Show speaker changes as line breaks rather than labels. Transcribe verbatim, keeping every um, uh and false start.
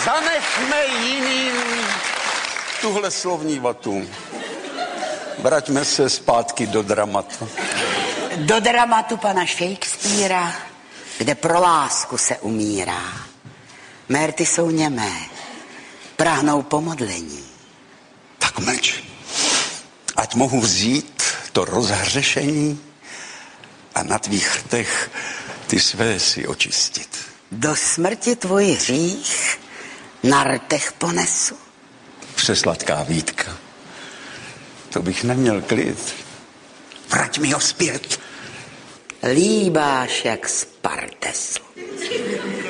Zanechme jiným tuhle slovní vatu. Vraťme se zpátky do dramatu.
Do dramatu pana Shakespearea, kde pro lásku se umírá. Mérty jsou němé, prahnou pomodlení.
Tak mlč, ať mohu vzít to rozhřešení a na tvých rtech ty své si očistit.
Do smrti tvůj hřích na rtech ponesu.
Přesladká výtka. To bych neměl klid. Vrať mi ho zpět.
Líbáš jak z Partesu.